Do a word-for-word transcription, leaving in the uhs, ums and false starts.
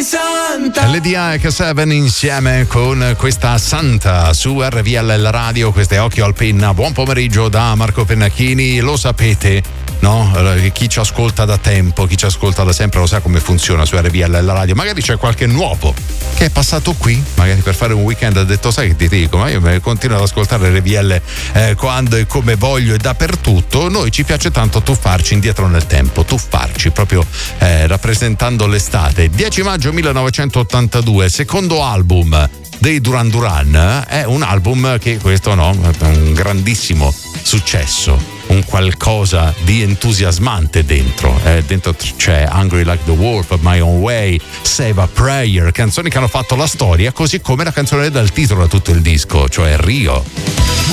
Santa. L D I K sette insieme con questa Santa su R V L la radio. Questo è Occhio al Penna. Buon pomeriggio da Marco Pennacchini. Lo sapete, no? Chi ci ascolta da tempo, chi ci ascolta da sempre lo sa come funziona su R V L la radio. Magari c'è qualche nuovo che è passato qui, magari per fare un weekend, ha detto: sai che ti dico, ma io continuo ad ascoltare R V L eh, quando e come voglio e dappertutto. Noi ci piace tanto tuffarci indietro nel tempo, tuffarci proprio eh, rappresentando l'estate. dieci maggio millenovecentottantadue, secondo album dei Duran Duran. È un album che questo no, è un grandissimo successo, un qualcosa di entusiasmante dentro. Eh, dentro c'è Hungry Like the Wolf, My Own Way, Save a Prayer, canzoni che hanno fatto la storia, così come la canzone dal titolo a tutto il disco, cioè Rio.